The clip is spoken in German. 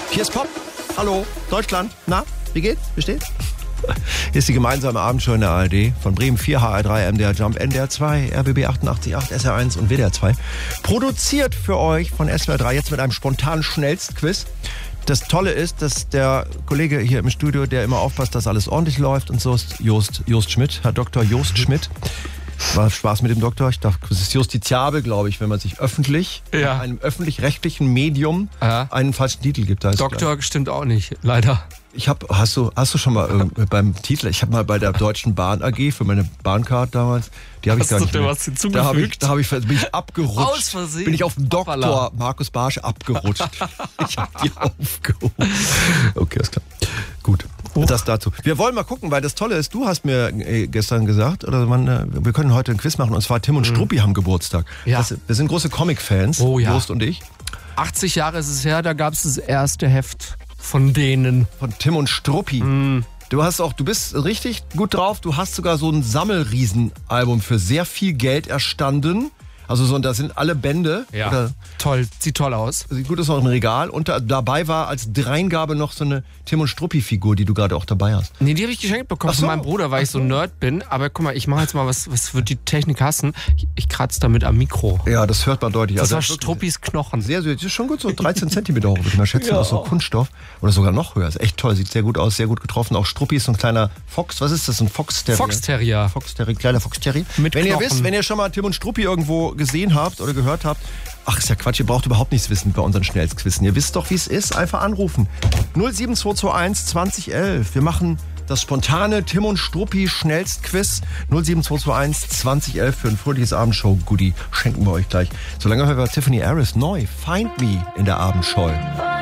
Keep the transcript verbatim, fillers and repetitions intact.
Hier ist Pop. Hallo, Deutschland. Na, wie geht's? Wie steht's? Hier ist die gemeinsame Abendshow in der A R D. Von Bremen vier, H R drei, M D R Jump, N D R zwei, R B B achtundachtzig Komma acht, S R eins und W D R zwei. Produziert für euch von S W R drei, jetzt mit einem spontanen Schnellstquiz. Das Tolle ist, dass der Kollege hier im Studio, der immer aufpasst, dass alles ordentlich läuft und so, ist Jost, Jost Schmidt, Herr Doktor Jost Schmidt. War Spaß mit dem Doktor. Ich dachte, das ist justiziabel, glaube ich, wenn man sich öffentlich, ja. in einem öffentlich-rechtlichen Medium Aha. einen falschen Titel gibt. Da Doktor stimmt auch nicht, leider. Ich habe, hast du, hast du schon mal äh, beim Titel, ich habe mal bei der Deutschen Bahn A G für meine Bahncard damals, die habe ich gar nicht mehr. Was hinzugefügt? Da habe ich, da habe ich, bin ich abgerutscht. Aus Versehen. Bin ich auf den Doktor Hoppala. Markus Barsch abgerutscht. Ich habe die aufgehoben. Okay, ist klar. Gut. Oh. Das dazu. Wir wollen mal gucken, weil das Tolle ist, du hast mir äh, gestern gesagt, oder man, äh, wir können heute ein Quiz machen, und zwar Tim und mhm. Struppi haben Geburtstag. Ja. Das, wir sind große Comic-Fans, oh, ja. Jost und ich. achtzig Jahre ist es her, da gab es das erste Heft von denen. Von Tim und Struppi. Mhm. Du hast auch, du bist richtig gut drauf, du hast sogar so ein Sammelriesenalbum für sehr viel Geld erstanden. Also so, da sind alle Bände. Ja, oder, toll, sieht toll aus. Sieht gut aus, auch im Regal. Und da, dabei war als Dreingabe noch so eine Tim- und Struppi-Figur, die du gerade auch dabei hast. Nee, die habe ich geschenkt bekommen so. von meinem Bruder, weil ich so ein Nerd bin. Aber guck mal, ich mache jetzt mal was, was wird die Technik hassen. Ich, ich kratze damit am Mikro. Ja, das hört man deutlich. Das also, war Struppis Knochen. Sehr süß. Das ist schon gut, so dreizehn Zentimeter hoch, würde ich mal schätzen, ja. aus so Kunststoff. Oder sogar noch höher. Ist echt toll, sieht sehr gut aus, sehr gut getroffen. Auch Struppi ist so ein kleiner Fox. Was ist das, ein Fox-Terrier? Fox-Terrier. Fox-Terrier, kleiner Fox-Terrier. Mit Wenn Knochen. ihr wisst, wenn ihr schon mal Tim und Struppi irgendwo gesehen habt oder gehört habt, ach, ist ja Quatsch, ihr braucht überhaupt nichts wissen bei unseren Schnellstquizen. Ihr wisst doch, wie es ist. Einfach anrufen. null sieben zwei zwei eins zwanzig elf. Wir machen das spontane Tim und Struppi Schnellstquiz. null sieben zwei zwei eins zwanzig elf für ein fröhliches Abendshow-Goodie. Schenken wir euch gleich. Solange hören wir Tiffany Harris neu. Find Me in der Abendshow.